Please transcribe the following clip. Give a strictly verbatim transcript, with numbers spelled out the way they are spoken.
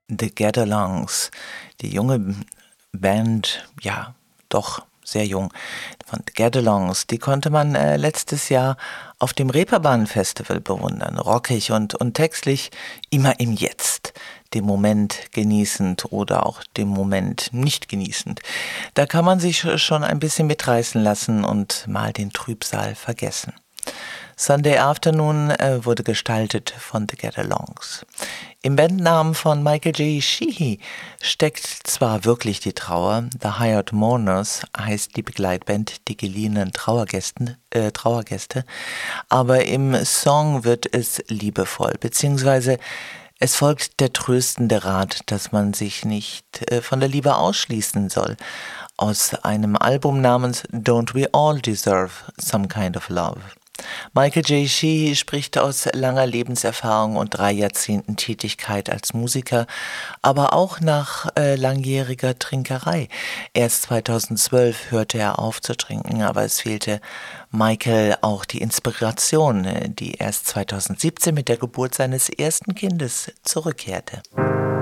The Get-Alongs, die junge Band, ja, doch sehr jung, von The Get-Alongs, die konnte man äh, letztes Jahr auf dem Reeperbahn-Festival bewundern. Rockig und, und textlich immer im Jetzt, dem Moment genießend oder auch dem Moment nicht genießend. Da kann man sich schon ein bisschen mitreißen lassen und mal den Trübsal vergessen. Sunday Afternoon äh, wurde gestaltet von The Get-Alongs. Im Bandnamen von Michael J. Sheehy steckt zwar wirklich die Trauer, The Hired Mourners heißt die Begleitband, die geliehenen Trauergästen, äh, Trauergäste, aber im Song wird es liebevoll, beziehungsweise es folgt der tröstende Rat, dass man sich nicht äh, von der Liebe ausschließen soll. Aus einem Album namens Don't We All Deserve Some Kind of Love. Michael J. Sheehy spricht aus langer Lebenserfahrung und drei Jahrzehnten Tätigkeit als Musiker, aber auch nach äh, langjähriger Trinkerei. Erst zweitausendzwölf hörte er auf zu trinken, aber es fehlte Michael auch die Inspiration, die erst zweitausendsiebzehn mit der Geburt seines ersten Kindes zurückkehrte.